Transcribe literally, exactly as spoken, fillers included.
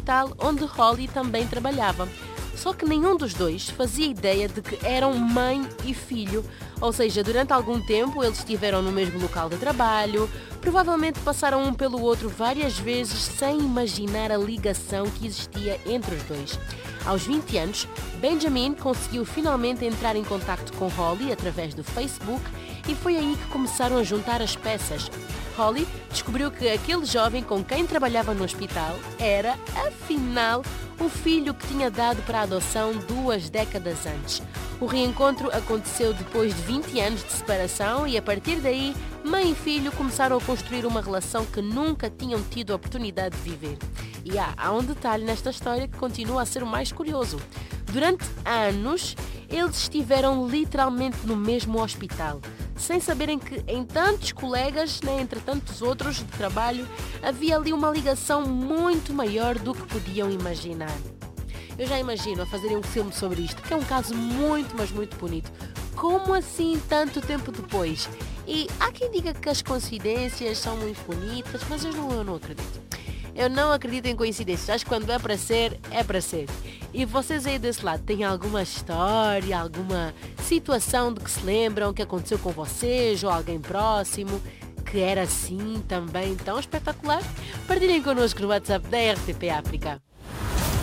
hospital onde Holly também trabalhava. Só que nenhum dos dois fazia ideia de que eram mãe e filho, ou seja, durante algum tempo eles estiveram no mesmo local de trabalho, provavelmente passaram um pelo outro várias vezes sem imaginar a ligação que existia entre os dois. Aos vinte anos, Benjamin conseguiu finalmente entrar em contacto com Holly através do Facebook e foi aí que começaram a juntar as peças. Holly descobriu que aquele jovem com quem trabalhava no hospital era, afinal, o filho que tinha dado para a adoção duas décadas antes. O reencontro aconteceu depois de vinte anos de separação e, a partir daí, mãe e filho começaram a construir uma relação que nunca tinham tido a oportunidade de viver. E há, há um detalhe nesta história que continua a ser o mais curioso. Durante anos, eles estiveram literalmente no mesmo hospital, sem saberem que em tantos colegas, né, entre tantos outros de trabalho, havia ali uma ligação muito maior do que podiam imaginar. Eu já imagino a fazerem um filme sobre isto, que é um caso muito, mas muito bonito. Como assim tanto tempo depois? E há quem diga que as coincidências são muito bonitas, mas eu não, eu não acredito. Eu não acredito em coincidências. Acho que quando é para ser, é para ser. E vocês aí desse lado, têm alguma história, alguma situação de que se lembram que aconteceu com vocês ou alguém próximo que era assim também tão espetacular? Partilhem connosco no WhatsApp da R T P África.